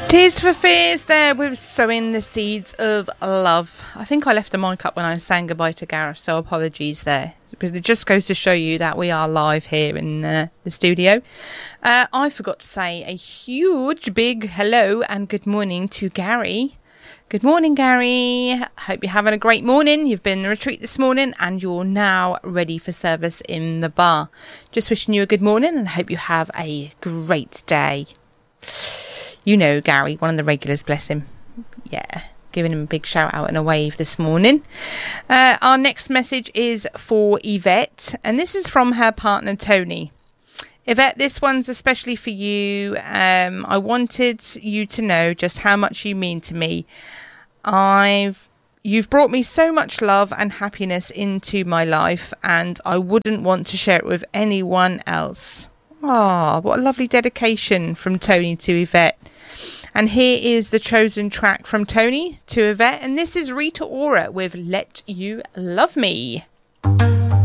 Tears for Fears there with Sowing the Seeds of Love. I think I left the mic up when I sang goodbye to Gareth, so apologies there. But it just goes to show you that we are live here in the studio. I forgot to say a huge big hello and good morning to Gary. Good morning, Gary. Hope you're having a great morning. You've been in the retreat this morning and you're now ready for service in the bar. Just wishing you a good morning and hope you have a great day. You know Gary, one of the regulars, bless him. Yeah, giving him a big shout out and a wave this morning. Our next message is for Yvette, and this is from her partner Tony. Yvette, this one's especially for you. I wanted you to know just how much you mean to me. You've brought me so much love and happiness into my life, and I wouldn't want to share it with anyone else. Ah, what a lovely dedication from Tony to Yvette. And here is the chosen track from Tony to Yvette, and this is Rita Ora with Let You Love Me.